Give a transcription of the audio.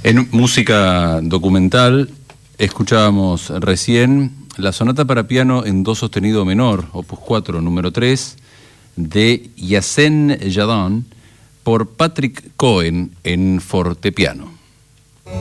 En música documental escuchábamos recién la sonata para piano en do sostenido menor, opus 4, número 3, de Yassen Jadon, por Patrick Cohen en fortepiano.